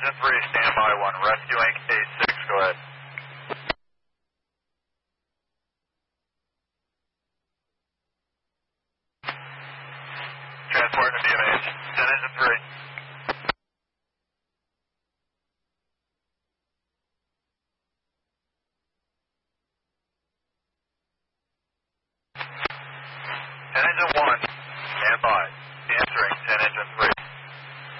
Engine 3, standby 1, rescue Inc. 86, go ahead. Transport to BMH, 10 Engine 3.